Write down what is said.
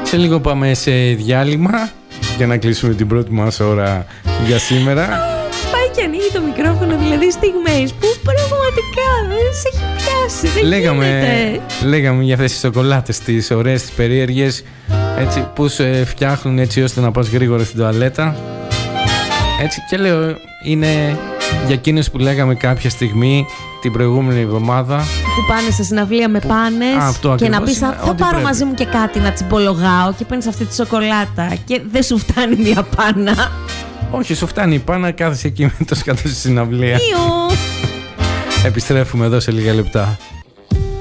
Σε λίγο πάμε σε διάλειμμα για να κλείσουμε την πρώτη μας ώρα για σήμερα. Πάει και ανοίγει το μικρόφωνο, δηλαδή στιγμές που πραγματικά δεν σε έχει πιάσει. Λέγαμε για αυτές τις σοκολάτες, τις ωραίες, τις περίεργες, έτσι, που σε φτιάχνουν έτσι ώστε να πας γρήγορα στην τουαλέτα. Έτσι, και λέω, είναι για εκείνους που λέγαμε κάποια στιγμή την προηγούμενη εβδομάδα που πάνε σε συναυλία με πάνες και να πεις θα πάρω μαζί μου και κάτι να τσιμπολογάω και παίρνεις αυτή τη σοκολάτα και δεν σου φτάνει μια πάνα. Όχι, σου φτάνει η πάνα, κάθεσαι εκεί με το σκάτω στη συναυλία. Επιστρέφουμε εδώ σε λίγα λεπτά.